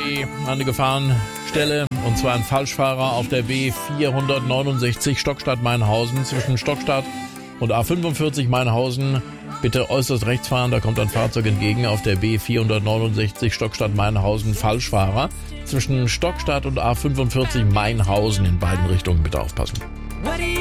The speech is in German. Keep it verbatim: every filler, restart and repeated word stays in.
B an der Gefahrenstelle, und zwar ein Falschfahrer auf der B vierhundertneunundsechzig Stockstadt-Mainhausen zwischen Stockstadt und A fünfundvierzig Mainhausen. Bitte äußerst rechts fahren, da kommt ein Fahrzeug entgegen auf der B vierhundertneunundsechzig Stockstadt-Mainhausen. Falschfahrer zwischen Stockstadt und A fünfundvierzig Mainhausen, in beiden Richtungen bitte aufpassen.